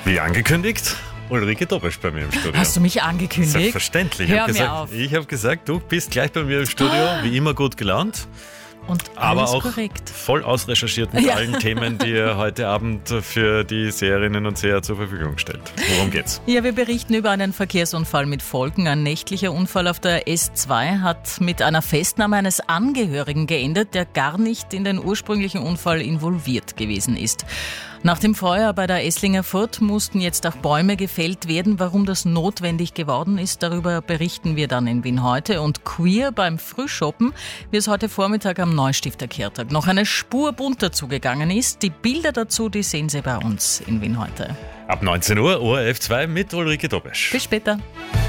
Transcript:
Wie angekündigt, Ulrike Dobesch bei mir im Studio. Hast du mich angekündigt? Selbstverständlich. Hör mir auf. Ich habe gesagt, du bist gleich bei mir im Studio, wie immer gut gelaunt. Und Aber alles auch korrekt. voll ausrecherchiert mit allen Themen, die ihr heute Abend für die Seherinnen und Seher zur Verfügung stellt. Worum geht's? Ja, wir berichten über einen Verkehrsunfall mit Folgen. Ein nächtlicher Unfall auf der S2 hat mit einer Festnahme eines Angehörigen geendet, der gar nicht in den ursprünglichen Unfall involviert gewesen ist. Nach dem Feuer bei der Esslinger Furt mussten jetzt auch Bäume gefällt werden. Warum das notwendig geworden ist, darüber berichten wir dann in Wien heute. Und queer beim Frühshoppen, wie es heute Vormittag am Neustifter Kehrtag noch eine Spur bunter zugegangen ist. Die Bilder dazu, die sehen Sie bei uns in Wien heute. Ab 19 Uhr, ORF 2 mit Ulrike Dobesch. Bis später.